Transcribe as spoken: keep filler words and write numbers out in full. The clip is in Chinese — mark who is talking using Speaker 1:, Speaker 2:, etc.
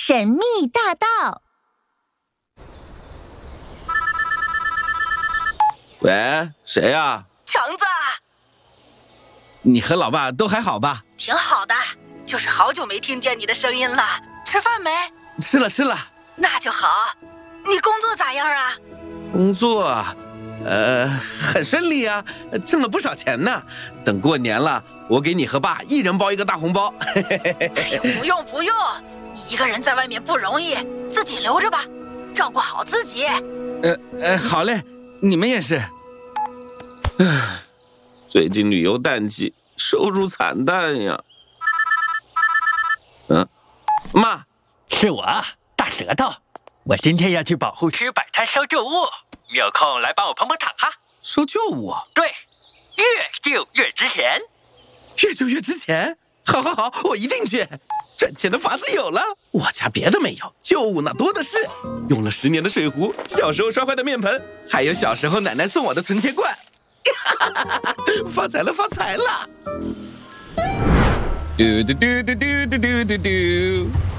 Speaker 1: 神秘大道。
Speaker 2: 喂，谁呀？
Speaker 3: 强子，
Speaker 2: 你和老爸都还好吧？
Speaker 3: 挺好的，就是好久没听见你的声音了。吃饭没？
Speaker 2: 吃了吃了。
Speaker 3: 那就好。你工作咋样啊？
Speaker 2: 工作，呃，很顺利啊，挣了不少钱呢。等过年了，我给你和爸一人包一个大红包。
Speaker 3: 哎呦，不用不用，你一个人在外面不容易，自己留着吧，照顾好自己。
Speaker 2: 呃呃，好嘞，你们也是。唉，最近旅游淡季，收入惨淡呀。嗯，妈，
Speaker 4: 是我大舌头，我今天要去保护区摆摊收旧物，有空来帮我捧捧场哈。
Speaker 2: 收旧物？
Speaker 4: 对，越旧越值钱，
Speaker 2: 越旧越值钱。好好好，我一定去。赚钱的法子有了，我家别的没有，旧物那多的是。用了十年的水壶，小时候摔坏的面盆，还有小时候奶奶送我的存钱罐。发财了，发财了！嘟嘟嘟嘟嘟嘟嘟嘟。